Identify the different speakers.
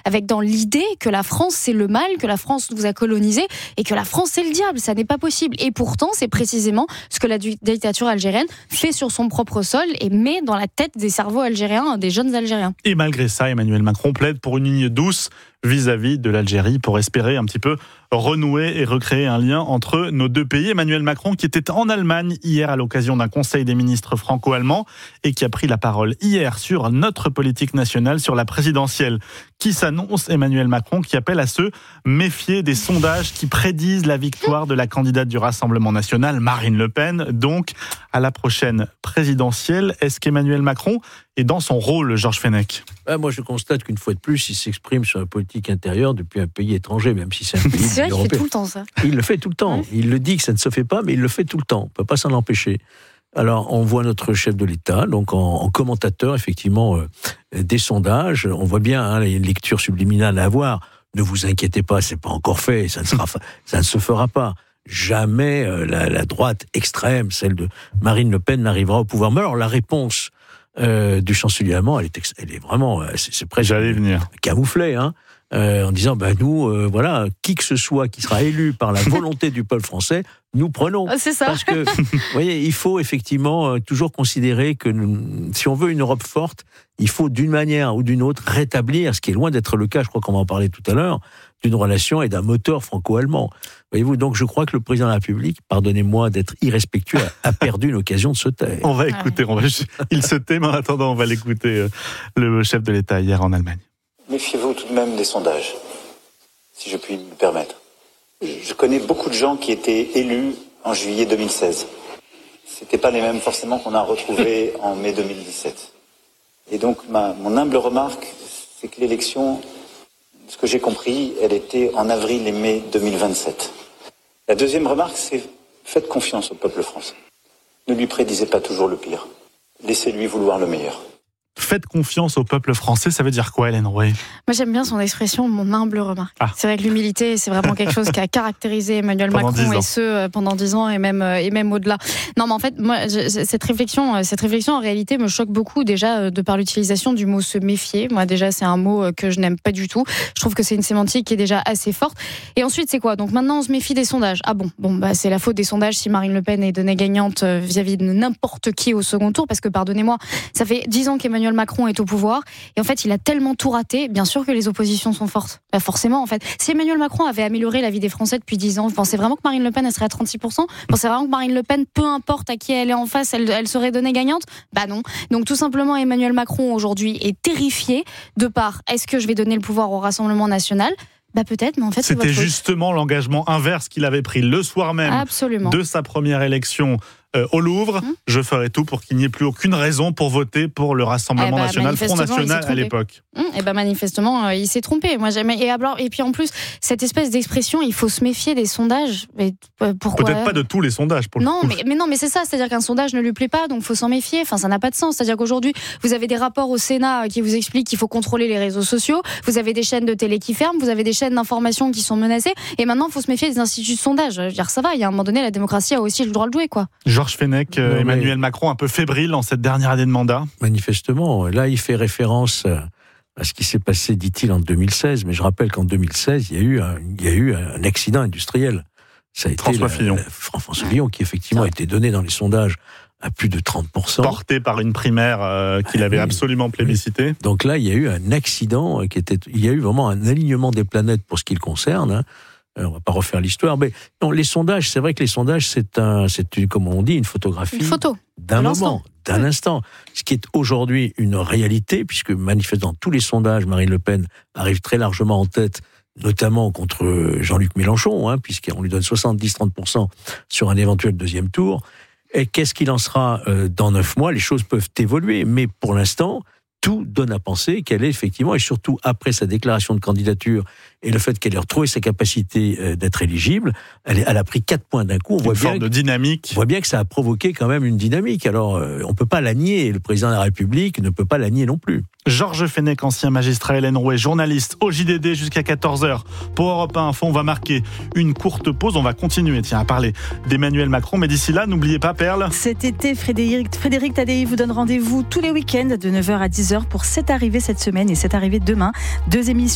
Speaker 1: avec dans l'idée que la France c'est le mal, que la France nous a colonisés et que la France c'est le diable. Ça n'est pas possible. Et pourtant, c'est précisément ce que la dictature algérienne fait sur son propre sol et met dans la tête des cerveaux algériens, des jeunes Algériens.
Speaker 2: Et malgré ça, Emmanuel Macron plaide pour une ligne douce vis-à-vis de l'Algérie pour espérer un petit peu renouer et recréer un lien entre nos deux pays. Emmanuel Macron qui était en Allemagne hier à l'occasion d'un conseil des ministres franco-allemands et qui a pris la parole hier sur notre politique nationale, sur la présidentielle qui s'annonce. Emmanuel Macron qui appelle à se méfier des sondages qui prédisent la victoire de la candidate du Rassemblement national, Marine Le Pen, donc à la prochaine présidentielle. Est-ce qu'Emmanuel Macron est dans son rôle, Georges Fenech ?
Speaker 3: Moi, je constate qu'une fois de plus, il s'exprime sur la politique intérieure depuis un pays étranger, même si c'est un pays
Speaker 1: c'est vrai
Speaker 3: européen.
Speaker 1: qu'il fait tout le temps ça.
Speaker 3: Il le fait tout le temps. Il le dit que ça ne se fait pas, mais il le fait tout le temps. On ne peut pas s'en empêcher. Alors, on voit notre chef de l'État, donc en commentateur, effectivement, des sondages. On voit bien, il y a une lecture subliminale à avoir. Ne vous inquiétez pas, c'est pas encore fait, ça ne se fera pas. Jamais la droite extrême, celle de Marine Le Pen, n'arrivera au pouvoir. Mais alors, la réponse du chancelier allemand, elle est vraiment, c'est presque camouflée, en disant, nous, voilà, qui que ce soit qui sera élu par la volonté du peuple français, nous prenons.
Speaker 1: C'est ça.
Speaker 3: Parce que, vous voyez, il faut effectivement toujours considérer que si on veut une Europe forte, il faut d'une manière ou d'une autre rétablir, ce qui est loin d'être le cas, je crois qu'on va en parler tout à l'heure, d'une relation et d'un moteur franco-allemand. Voyez-vous, donc je crois que le président de la République, pardonnez-moi d'être irrespectueux, a perdu une occasion de se taire.
Speaker 2: On va écouter, il se tait, mais en attendant, on va l'écouter, le chef de l'État hier en Allemagne.
Speaker 4: Méfiez-vous tout de même des sondages, si je puis me permettre. Je connais beaucoup de gens qui étaient élus en juillet 2016. C'était pas les mêmes forcément qu'on a retrouvés en mai 2017. Et donc, mon humble remarque, c'est que l'élection, ce que j'ai compris, elle était en avril et mai 2027. La deuxième remarque, c'est faites confiance au peuple français. Ne lui prédisez pas toujours le pire. Laissez-lui vouloir le meilleur.
Speaker 2: Faites confiance au peuple français, ça veut dire quoi, Hélène Rouet ?
Speaker 1: Moi, j'aime bien son expression, mon humble remarque. C'est vrai que l'humilité, c'est vraiment quelque chose qui a caractérisé Emmanuel Macron et ce pendant 10 ans et même au-delà. Non, mais en fait, moi, cette réflexion, en réalité, me choque beaucoup déjà de par l'utilisation du mot se méfier. Moi, déjà, c'est un mot que je n'aime pas du tout. Je trouve que c'est une sémantique qui est déjà assez forte. Et ensuite, c'est quoi ? Donc maintenant, on se méfie des sondages. Ah bon, c'est la faute des sondages si Marine Le Pen est donnée gagnante vis-à-vis de n'importe qui au second tour, parce que pardonnez-moi, ça fait 10 ans qu'Emmanuel Macron est au pouvoir et en fait il a tellement tout raté, bien sûr que les oppositions sont fortes, forcément en fait. Si Emmanuel Macron avait amélioré la vie des Français depuis 10 ans, vous pensez vraiment que Marine Le Pen elle serait à 36%? Vous pensez vraiment que Marine Le Pen, peu importe à qui elle est en face, elle serait donnée gagnante? Non. Donc tout simplement Emmanuel Macron aujourd'hui est terrifié de par est-ce que je vais donner le pouvoir au Rassemblement national? Peut-être, mais en fait
Speaker 2: c'était justement l'engagement inverse qu'il avait pris le soir même de sa première élection au Louvre. Je ferai tout pour qu'il n'y ait plus aucune raison pour voter pour le Rassemblement national, Front National à l'époque.
Speaker 1: Manifestement, il s'est trompé. Moi, jamais. Et puis en plus, cette espèce d'expression, il faut se méfier des sondages. Mais pourquoi ?
Speaker 2: Peut-être pas de tous les sondages. Pour
Speaker 1: non, mais c'est ça. C'est-à-dire qu'un sondage ne lui plaît pas, donc il faut s'en méfier. Enfin, ça n'a pas de sens. C'est-à-dire qu'aujourd'hui, vous avez des rapports au Sénat qui vous expliquent qu'il faut contrôler les réseaux sociaux. Vous avez des chaînes de télé qui ferment. Vous avez des chaînes d'information qui sont menacées. Et maintenant, il faut se méfier des instituts de sondage. Je veux dire, ça va. Il y a un moment donné, la démocratie a aussi le droit de jouer, quoi.
Speaker 2: Georges Fenech, Emmanuel Macron un peu fébrile en cette dernière année de mandat.
Speaker 3: Manifestement, là il fait référence à ce qui s'est passé, dit-il, en 2016. Mais je rappelle qu'en 2016, il y a eu un accident industriel. Ça a été
Speaker 2: François
Speaker 3: Fillon qui effectivement a été donné dans les sondages à plus de 30%.
Speaker 2: Porté par une primaire qu'il avait absolument plébiscitée.
Speaker 3: Donc là, il y a eu un accident il y a eu vraiment un alignement des planètes pour ce qui le concerne. On va pas refaire l'histoire, mais non, les sondages, c'est vrai que les sondages, c'est comme on dit, une photographie d'un moment, d'un instant. Ce qui est aujourd'hui une réalité, puisque manifestement tous les sondages, Marine Le Pen arrive très largement en tête, notamment contre Jean-Luc Mélenchon, puisqu'on lui donne 70-30% sur un éventuel deuxième tour. Et qu'est-ce qu'il en sera dans 9 mois ? Les choses peuvent évoluer, mais pour l'instant, tout donne à penser qu'elle est effectivement, et surtout après sa déclaration de candidature et le fait qu'elle ait retrouvé sa capacité d'être éligible, elle a pris 4 points d'un coup. On voit bien
Speaker 2: de dynamique.
Speaker 3: On voit bien que ça a provoqué quand même une dynamique. Alors, on ne peut pas la nier, le président de la République ne peut pas la nier non plus.
Speaker 2: Georges Fenech, ancien magistrat, Hélène Rouet, journaliste au JDD jusqu'à 14h. Pour Europe 1 Info, on va marquer une courte pause. On va continuer à parler d'Emmanuel Macron. Mais d'ici là, n'oubliez pas, Perle.
Speaker 5: Cet été, Frédéric Tadei vous donne rendez-vous tous les week-ends de 9h à 10h pour cette arrivée cette semaine et cette arrivée demain. 2 émissions